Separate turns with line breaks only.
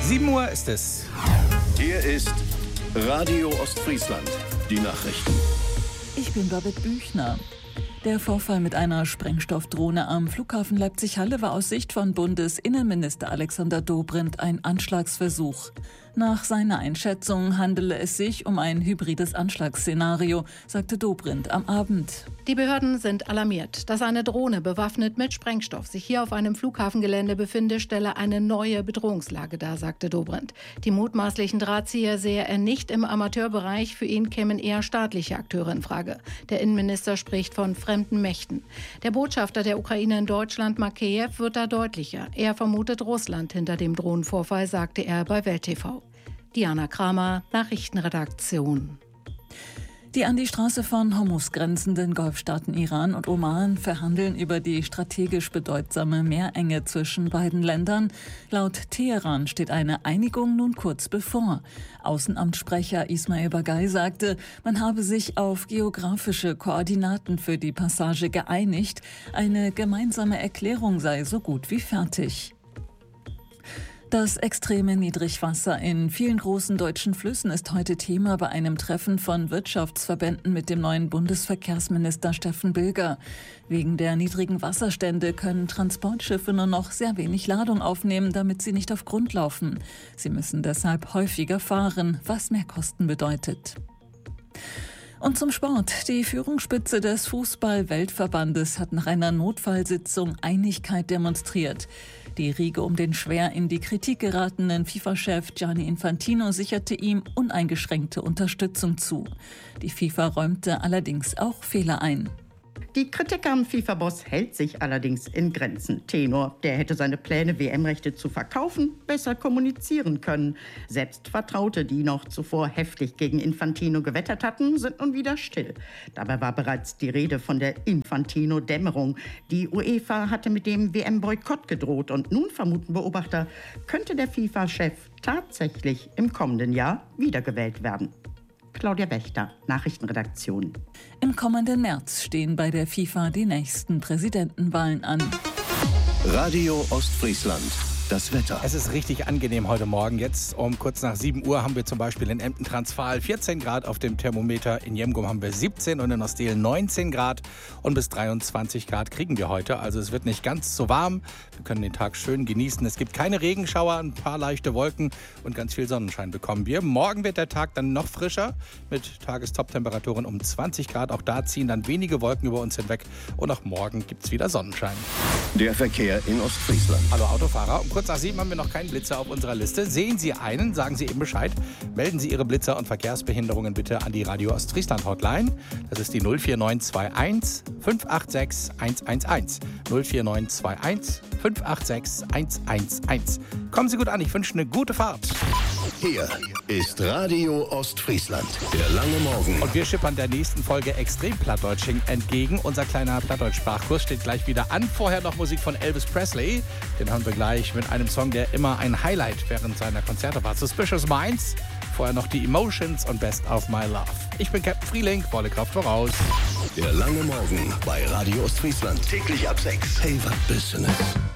7 Uhr ist es.
Hier ist Radio Ostfriesland. Die Nachrichten.
Ich bin Babette Büchner. Der Vorfall mit einer Sprengstoffdrohne am Flughafen Leipzig-Halle war aus Sicht von Bundesinnenminister Alexander Dobrindt ein Anschlagsversuch. Nach seiner Einschätzung handele es sich um ein hybrides Anschlagsszenario, sagte Dobrindt am Abend.
Die Behörden sind alarmiert. Dass eine Drohne bewaffnet mit Sprengstoff sich hier auf einem Flughafengelände befinde, stelle eine neue Bedrohungslage dar, sagte Dobrindt. Die mutmaßlichen Drahtzieher sehe er nicht im Amateurbereich. Für ihn kämen eher staatliche Akteure in Frage. Der Innenminister spricht von fremden Mächten. Der Botschafter der Ukraine in Deutschland, Makeyev, wird da deutlicher. Er vermutet Russland hinter dem Drohnenvorfall, sagte er bei Welt TV. Diana Kramer, Nachrichtenredaktion.
Die an die Straße von Hormuz grenzenden Golfstaaten Iran und Oman verhandeln über die strategisch bedeutsame Meerenge zwischen beiden Ländern. Laut Teheran steht eine Einigung nun kurz bevor. Außenamtssprecher Ismail Bagay sagte, man habe sich auf geografische Koordinaten für die Passage geeinigt. Eine gemeinsame Erklärung sei so gut wie fertig. Das extreme Niedrigwasser in vielen großen deutschen Flüssen ist heute Thema bei einem Treffen von Wirtschaftsverbänden mit dem neuen Bundesverkehrsminister Steffen Bilger. Wegen der niedrigen Wasserstände können Transportschiffe nur noch sehr wenig Ladung aufnehmen, damit sie nicht auf Grund laufen. Sie müssen deshalb häufiger fahren, was mehr Kosten bedeutet. Und zum Sport. Die Führungsspitze des Fußball-Weltverbandes hat nach einer Notfallsitzung Einigkeit demonstriert. Die Riege um den schwer in die Kritik geratenen FIFA-Chef Gianni Infantino sicherte ihm uneingeschränkte Unterstützung zu. Die FIFA räumte allerdings auch Fehler ein.
Die Kritik am FIFA-Boss hält sich allerdings in Grenzen. Tenor, der hätte seine Pläne, WM-Rechte zu verkaufen, besser kommunizieren können. Selbst Vertraute, die noch zuvor heftig gegen Infantino gewettert hatten, sind nun wieder still. Dabei war bereits die Rede von der Infantino-Dämmerung. Die UEFA hatte mit dem WM-Boykott gedroht und nun vermuten Beobachter, könnte der FIFA-Chef tatsächlich im kommenden Jahr wiedergewählt werden. Claudia Wächter, Nachrichtenredaktion.
Im kommenden März stehen bei der FIFA die nächsten Präsidentenwahlen an.
Radio Ostfriesland. Das Wetter.
Es ist richtig angenehm heute Morgen. Jetzt um kurz nach 7 Uhr haben wir zum Beispiel in Emden-Transvaal 14 Grad auf dem Thermometer. In Jemgum haben wir 17 und in Ostelen 19 Grad. Und bis 23 Grad kriegen wir heute. Also es wird nicht ganz so warm. Wir können den Tag schön genießen. Es gibt keine Regenschauer, ein paar leichte Wolken und ganz viel Sonnenschein bekommen wir. Morgen wird der Tag dann noch frischer mit Tagestop-Temperaturen um 20 Grad. Auch da ziehen dann wenige Wolken über uns hinweg. Und auch morgen gibt es wieder Sonnenschein.
Der Verkehr in Ostfriesland.
Hallo Autofahrer. Kurz nach 7 haben wir noch keinen Blitzer auf unserer Liste. Sehen Sie einen, sagen Sie eben Bescheid. Melden Sie Ihre Blitzer und Verkehrsbehinderungen bitte an die Radio Ostfriesland Hotline. Das ist die 04921 586 111. 04921 586 111. Kommen Sie gut an, ich wünsche eine gute Fahrt.
Hier ist Radio Ostfriesland. Der lange Morgen.
Und wir schippern der nächsten Folge Extrem-Plattdeutsch entgegen. Unser kleiner Plattdeutsch-Sprachkurs steht gleich wieder an. Vorher noch Musik von Elvis Presley. Den hören wir gleich mit einem Song, der immer ein Highlight während seiner Konzerte war. Suspicious Minds. Vorher noch die Emotions und Best of My Love. Ich bin Captain Frieling, volle Kraft voraus.
Der lange Morgen bei Radio Ostfriesland. Täglich ab 6. Hey, was Business.